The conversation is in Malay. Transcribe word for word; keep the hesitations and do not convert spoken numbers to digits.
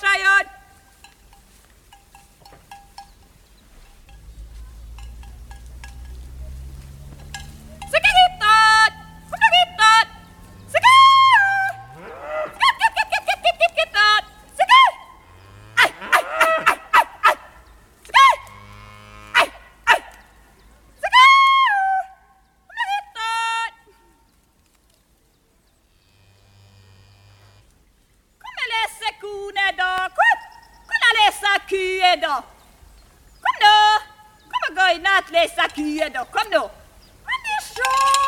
Lion! Sige, hitot! Kom nu, hitot! Sige! Skip, skip, skip, skip, skip, skip, hitot! Sige! Ay, ay, ay, ay, ay, ay! Sige! Ay, ay! Sige! Kom nu, hitot! Kom og lese kone da! Kom! Kom og lese kue da! Kom nå! Kom og gå i natt lese kue da! Kom nå! Men det er så